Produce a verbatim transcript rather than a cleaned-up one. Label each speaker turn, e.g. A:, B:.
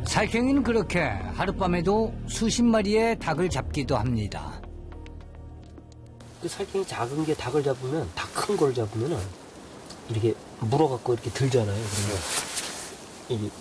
A: 살쾡이는 그렇게 하룻밤에도 수십 마리의 닭을 잡기도 합니다.
B: 그 살쾡이 작은 게 닭을 잡으면, 닭 큰 걸 잡으면은 이렇게 물어갖고 이렇게 들잖아요. 그러면 이